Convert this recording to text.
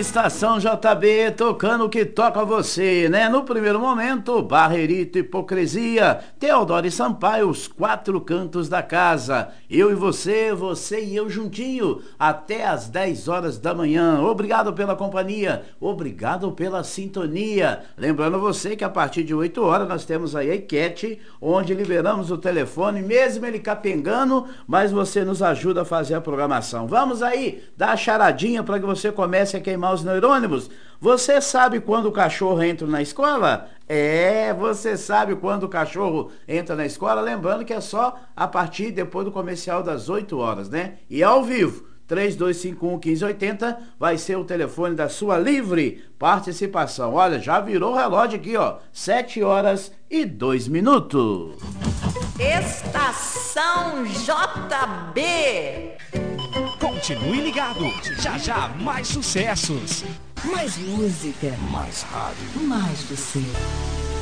Estação JB, tocando o que toca você, né? No primeiro momento, Barrerito, Hipocrisia, Teodoro e Sampaio, Os Quatro Cantos da Casa. Eu e você e eu juntinho, até às 10 horas da manhã. Obrigado pela companhia, obrigado pela sintonia. Lembrando você que a partir de 8 horas nós temos aí a enquete, onde liberamos o telefone, mesmo ele capengando, mas você nos ajuda a fazer a programação. Vamos aí, dar a charadinha para que você comece a queimar os neurônimos. Você sabe quando o cachorro entra na escola? Você sabe quando o cachorro entra na escola? Lembrando que é só a partir depois do comercial das 8 horas, né? E ao vivo, 3251-1580 vai ser o telefone da sua livre participação. Olha, já virou o relógio aqui, ó, 7 horas e 2 minutos. Estação JB. Continue ligado, já já mais sucessos. Mais música, mais rádio, mais do seu.